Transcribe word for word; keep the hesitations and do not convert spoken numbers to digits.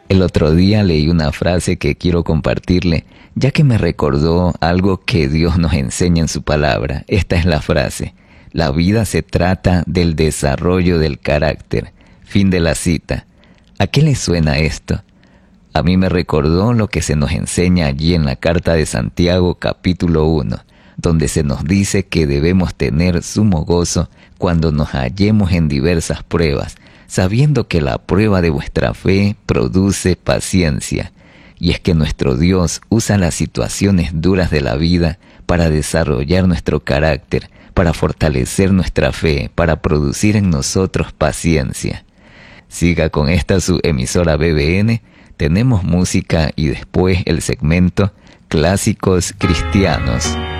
El otro día leí una frase que quiero compartirle, ya que me recordó algo que Dios nos enseña en su palabra. Esta es la frase: la vida se trata del desarrollo del carácter. Fin de la cita. ¿A qué le suena esto? A mí me recordó lo que se nos enseña allí en la carta de Santiago capítulo uno, donde se nos dice que debemos tener sumo gozo cuando nos hallemos en diversas pruebas, sabiendo que la prueba de vuestra fe produce paciencia. Y es que nuestro Dios usa las situaciones duras de la vida para desarrollar nuestro carácter, para fortalecer nuestra fe, para producir en nosotros paciencia. Siga con esta su emisora B B N. Tenemos música y después el segmento Clásicos Cristianos.